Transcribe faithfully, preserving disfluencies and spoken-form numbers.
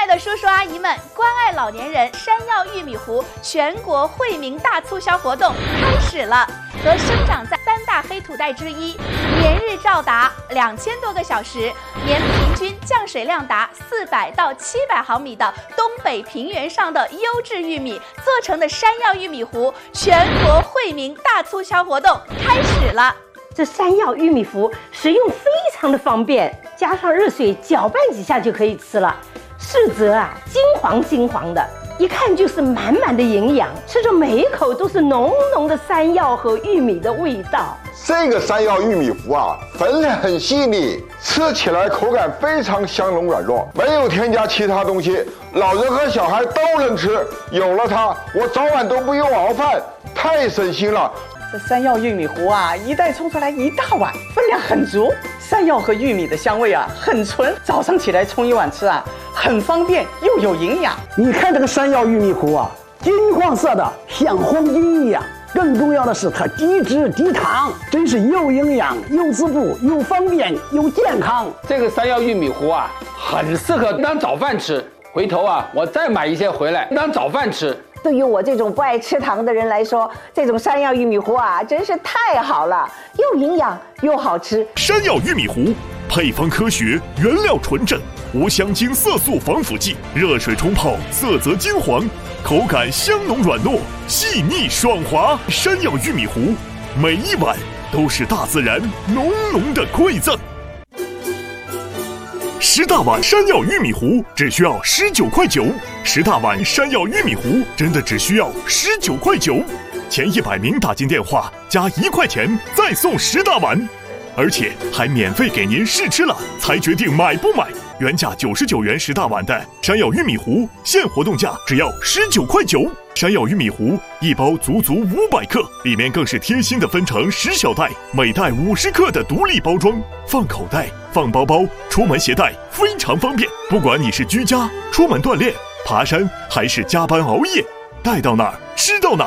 的叔叔阿姨们，关爱老年人山药玉米糊全国惠民大促销活动开始了。和生长在三大黑土带之一，连日照达两千多个小时，年平均降水量达四百到七百毫米的东北平原上的优质玉米做成的山药玉米糊全国惠民大促销活动开始了。 这山药玉米糊食用非常的方便，加上热水搅拌几下就可以吃了。视则啊，金黄金黄的，一看就是满满的营养，吃着每一口都是浓浓的山药和玉米的味道。 这个山药玉米糊啊，粉很很细腻，吃起来口感非常香浓软糯，没有添加其他东西，老人和小孩都能吃。有了它，我早晚都不用熬饭，太省心了。 这山药玉米糊啊，一袋冲出来一大碗，分量很足。山药和玉米的香味啊，很纯，早上起来冲一碗吃啊，很方便又有营养。 你看这个山药玉米糊啊，金黄色的，像黄金一样。更重要的是，它低脂低糖，真是又营养又滋补又方便又健康。 这个山药玉米糊啊，很适合当早饭吃。回头啊，我再买一些回来当早饭吃。 对于我这种不爱吃糖的人来说，这种山药玉米糊啊，真是太好了，又营养又好吃。 山药玉米糊配方科学，原料纯正，无香精、色素、防腐剂，热水冲泡，色泽金黄，口感香浓软糯，细腻爽滑。山药玉米糊，每一碗都是大自然浓浓的馈赠。十大碗山药玉米糊只需要十九块九，十大碗山药玉米糊真的只需要十九块九，前一百名打进电话加一块钱再送十大碗，而且还免费给您试吃了才决定买不买。原价九十九元十大碗的山药玉米糊，现活动价只要十九块九。山药玉米糊一包足足五百克，里面更是贴心的分成十小袋，每袋五十克的独立包装，放口袋、放包包、出门携带非常方便。不管你是居家、出门锻炼、爬山，还是加班熬夜，带到哪儿吃到哪儿。